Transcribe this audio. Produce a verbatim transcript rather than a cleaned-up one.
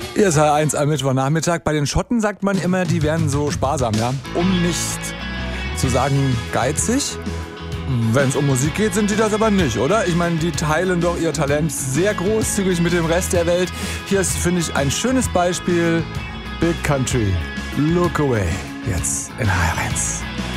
Ihr ist eins am Mittwochnachmittag. Bei den Schotten sagt man immer, die wären so sparsam, ja? Um nicht zu sagen geizig. Wenn es um Musik geht, sind die das aber nicht, oder? Ich meine, die teilen doch ihr Talent sehr großzügig mit dem Rest der Welt. Hier ist, finde ich, ein schönes Beispiel. Big Country, Look Away. Jetzt in H R eins.